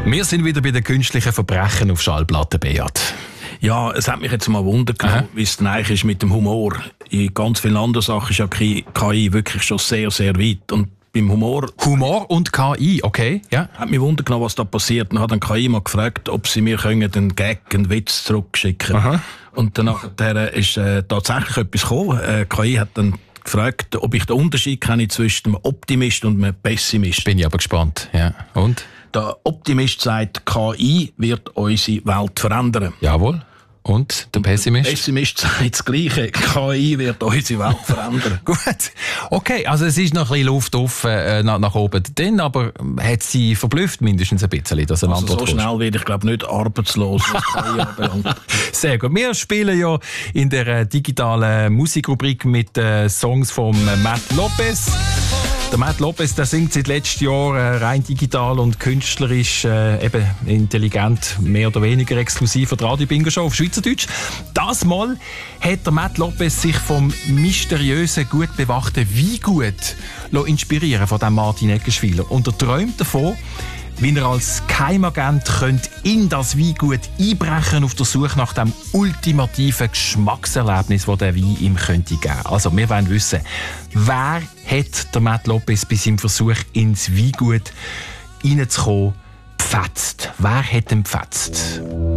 Wir sind wieder bei den künstlichen Verbrechen auf Schallplatte, Beat. Ja, es hat mich jetzt mal Wunder genommen, wie es denn eigentlich ist mit dem Humor. In ganz vielen anderen Sachen ist ja KI wirklich schon sehr, sehr weit. Und beim Humor und KI, okay, ja. Hat mich Wunder genommen, was da passiert. Dann hat dann KI mal gefragt, ob sie mir einen Gag, einen Witz zurückschicken können. Und danach ist tatsächlich etwas gekommen. KI hat dann gefragt, ob ich den Unterschied kenne zwischen einem Optimist und einem Pessimist. Bin ich aber gespannt, ja. Und? Der Optimist sagt, KI wird unsere Welt verändern. Jawohl. Und der Pessimist? Der Pessimist sagt das Gleiche. KI wird unsere Welt verändern. Gut. Okay, also es ist noch ein bisschen Luft offen nach oben drin, aber hat sie verblüfft mindestens ein bisschen, dass eine Antwort so schnell werde ich glaube nicht arbeitslos, was KI anbelangt. Sehr gut. Wir spielen ja in der digitalen Musikrubrik mit Songs von Matt Lopez. Der Matt Lopez, der singt seit letztem Jahr rein digital und künstlerisch, eben intelligent, mehr oder weniger exklusiv für die Radio Bingo Show auf Schweizerdeutsch. Das Mal hat der Matt Lopez sich vom mysteriösen, gut bewachten Weingut inspirieren von dem Martin Eckenschwiler. Und er träumt davon, wie er als Geheimagent in das Weingut einbrechen auf der Suche nach dem ultimativen Geschmackserlebnis, das der Wein ihm könnte geben. Also, wir wollen wissen, wer hat der Matt Lopez bei seinem Versuch, ins Weingut reinzukommen, gepfetzt? Wer hat ihn gepfetzt?